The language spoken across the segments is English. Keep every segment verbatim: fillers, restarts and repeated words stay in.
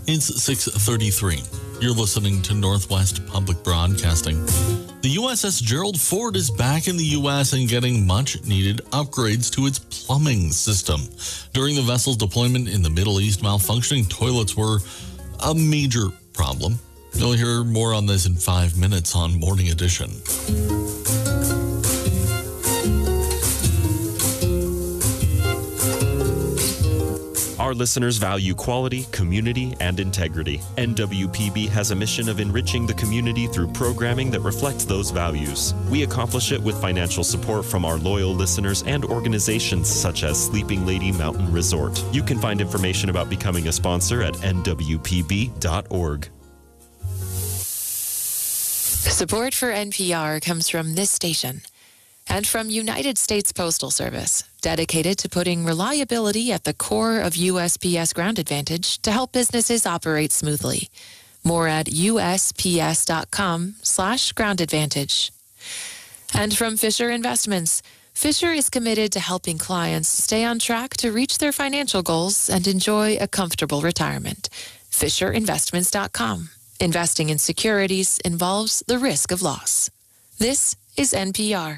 It's six thirty-three. You're listening to Northwest Public Broadcasting. The U S S Gerald Ford is back in the U S and getting much-needed upgrades to its plumbing system. During the vessel's deployment in the Middle East, malfunctioning toilets were a major problem. You'll hear more on this in five minutes on Morning Edition. Our listeners value quality, community, and integrity. N W P B has a mission of enriching the community through programming that reflects those values. We accomplish it with financial support from our loyal listeners and organizations such as Sleeping Lady Mountain Resort. You can find information about becoming a sponsor at N W P B dot org. Support for N P R comes from this station and from United States Postal Service, dedicated to putting reliability at the core of U S P S Ground Advantage to help businesses operate smoothly. More at U S P S dot com slash ground advantage. And from Fisher Investments, Fisher is committed to helping clients stay on track to reach their financial goals and enjoy a comfortable retirement. Fisher Investments dot com. Investing in securities involves the risk of loss. This is N P R.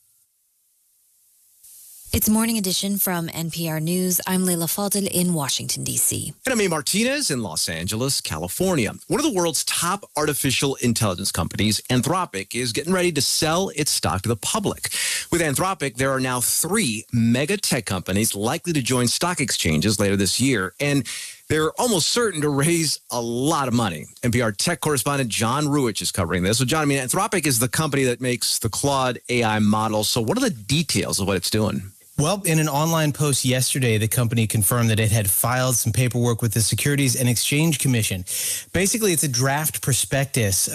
It's Morning Edition from N P R News. I'm Leila Fadel in Washington, D C. And I'm A. Martinez in Los Angeles, California. One of the world's top artificial intelligence companies, Anthropic, is getting ready to sell its stock to the public. With Anthropic, there are now three mega tech companies likely to join stock exchanges later this year. And they're almost certain to raise a lot of money. N P R tech correspondent John Ruwitch is covering this. So, John, I mean, Anthropic is the company that makes the Claude A I model. So what are the details of what it's doing? Well, in an online post yesterday, the company confirmed that it had filed some paperwork with the Securities and Exchange Commission. Basically, it's a draft prospectus